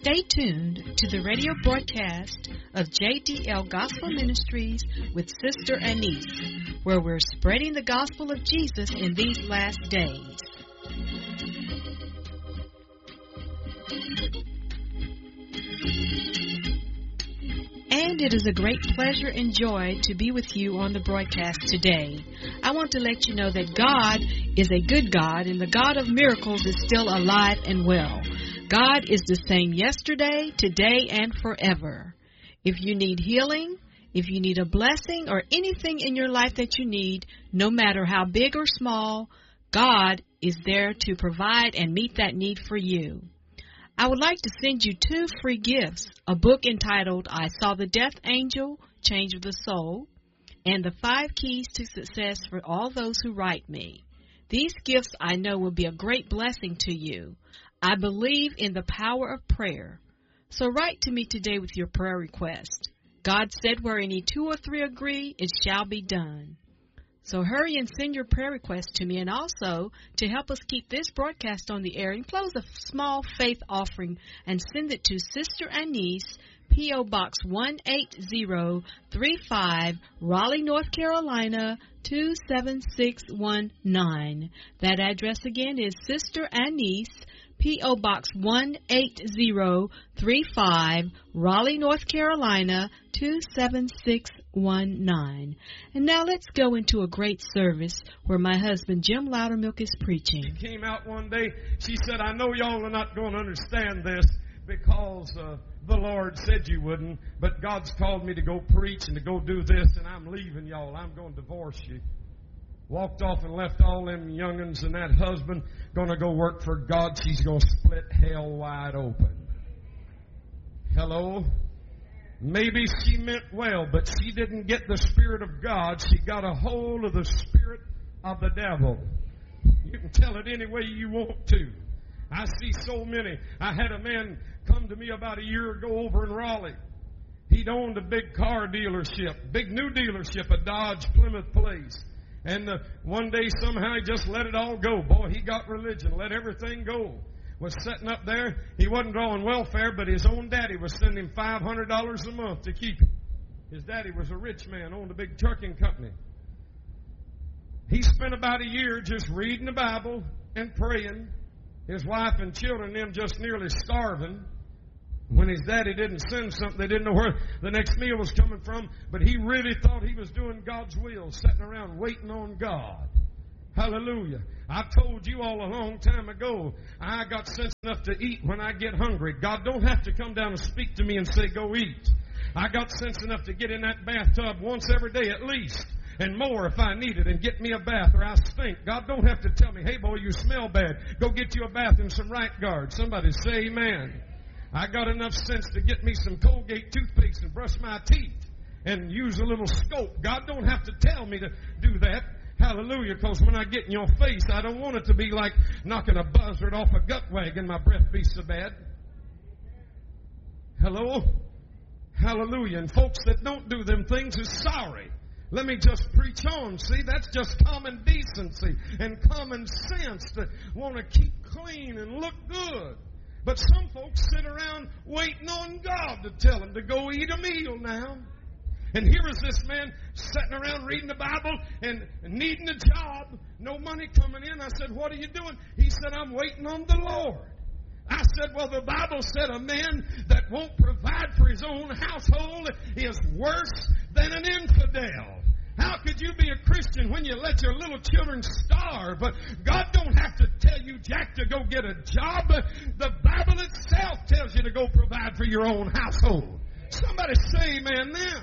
Stay tuned to the radio broadcast of JDL Gospel Ministries with Sister Anise, where we're spreading the gospel of Jesus in these last days. And it is a great pleasure and joy to be with you on the broadcast today. I want to let you know that God is a good God, and the God of miracles is still alive and well. God is the same yesterday, today, and forever. If you need healing, if you need a blessing, or anything in your life that you need, no matter how big or small, God is there to provide and meet that need for you. I would like to send you 2 free gifts, a book entitled I Saw the Death Angel, Change of the Soul, and the 5 Keys to Success for all those who write me. These gifts I know will be a great blessing to you. I believe in the power of prayer. So write to me today with your prayer request. God said where any 2 or 3 agree, it shall be done. So hurry and send your prayer request to me, and also to help us keep this broadcast on the air, enclose a small faith offering and send it to Sister Anise, P.O. Box 18035, Raleigh, North Carolina, 27619. That address again is Sister Anise, P.O. Box 18035, Raleigh, North Carolina, 27619. And now let's go into a great service where my husband, Jim Loudermilk, is preaching. She came out one day. She said, I know y'all are not going to understand this because the Lord said you wouldn't, but God's called me to go preach and to go do this, and I'm leaving y'all. I'm going to divorce you. Walked off and left all them young'uns and that husband going to go work for God. She's going to split hell wide open. Hello? Maybe she meant well, but she didn't get the Spirit of God. She got a hold of the Spirit of the devil. You can tell it any way you want to. I see so many. I had a man come to me about a year ago over in Raleigh. He'd owned a big car dealership, big new dealership, a Dodge Plymouth place. And one day, somehow, he just let it all go. Boy, he got religion, let everything go. Was sitting up there. He wasn't drawing welfare, but his own daddy was sending him $500 a month to keep him. His daddy was a rich man, owned a big trucking company. He spent about a year just reading the Bible and praying. His wife and children, them just nearly starving. When his daddy didn't send something, they didn't know where the next meal was coming from. But he really thought he was doing God's will, sitting around waiting on God. Hallelujah. I told you all a long time ago, I got sense enough to eat when I get hungry. God don't have to come down and speak to me and say, go eat. I got sense enough to get in that bathtub once every day at least, and more if I need it, and get me a bath or I stink. God don't have to tell me, hey, boy, you smell bad. Go get you a bath and some Right Guard. Somebody say amen. I got enough sense to get me some Colgate toothpaste and brush my teeth and use a little scope. God don't have to tell me to do that. Hallelujah, because when I get in your face, I don't want it to be like knocking a buzzard off a gut wagon. My breath be so bad. Hello? Hallelujah. And folks that don't do them things is sorry. Let me just preach on. See, that's just common decency and common sense to want to keep clean and look good. But some folks sit around waiting on God to tell them to go eat a meal now. And here is this man sitting around reading the Bible and needing a job, no money coming in. I said, what are you doing? He said, I'm waiting on the Lord. I said, well, the Bible said a man that won't provide for his own household is worse than an infidel. How could you be a Christian when you let your little children starve? God don't have to tell you, Jack, to go get a job. The Bible itself tells you to go provide for your own household. Somebody say amen now.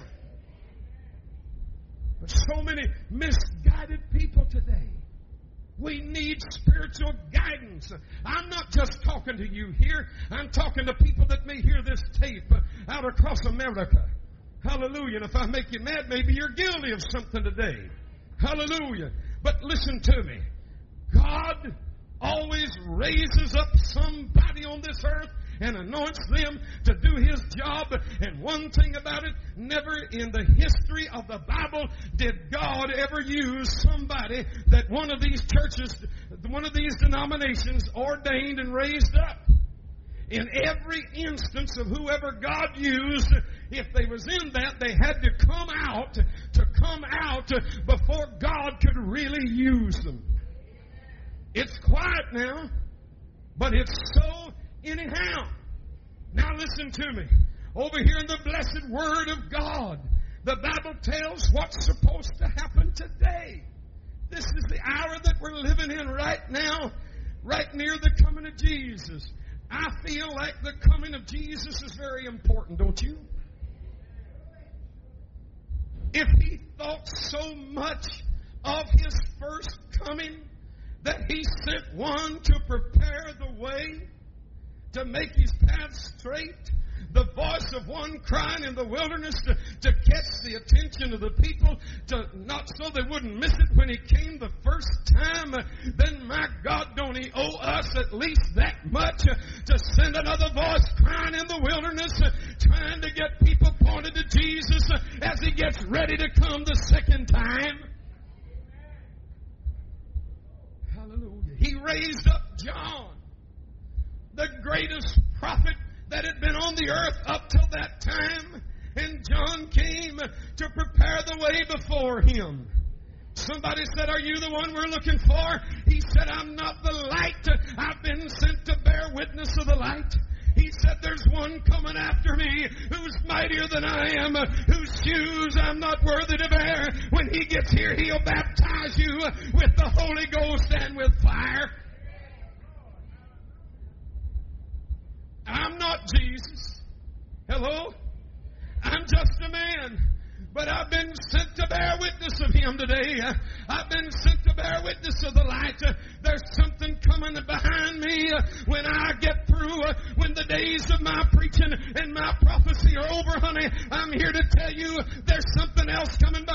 But so many misguided people today. We need spiritual guidance. I'm not just talking to you here. I'm talking to people that may hear this tape out across America. Hallelujah. And if I make you mad, maybe you're guilty of something today. Hallelujah. But listen to me. God always raises up somebody on this earth and anoints them to do His job. And one thing about it, never in the history of the Bible did God ever use somebody that one of these churches, one of these denominations ordained and raised up. In every instance of whoever God used, if they was in that, they had to come out before God could really use them. It's quiet now, but it's so anyhow. Now listen to me. Over here in the blessed Word of God, the Bible tells what's supposed to happen today. This is the hour that we're living in right now, right near the coming of Jesus. I feel like the coming of Jesus is very important, don't you? If he thought so much of his first coming that he sent one to prepare the way, to make his path straight, the voice of one crying in the wilderness to catch the attention of the people, to not so they wouldn't miss it when he came the first time, then my God, don't he owe us at least that much to send another voice crying in the wilderness, trying to get people pointed to Jesus as he gets ready to come the second time? Hallelujah. He raised up John, the greatest prophet that had been on the earth up till that time, and John came to prepare the way before him. Somebody said, "Are you the one we're looking for?" He said, "I'm not the light. I've been sent to bear witness of the light." He said, "There's one coming after me who's mightier than I am, whose shoes I'm not worthy to bear. When he gets here, he'll baptize you with the Holy Ghost and with fire." I'm not Jesus. Hello? I'm just a man. But I've been sent to bear witness of him today. I've been sent to bear witness of the light. There's something coming behind me when I get through, when the days of my preaching and my prophecy are over, honey. I'm here to tell you there's something else coming behind.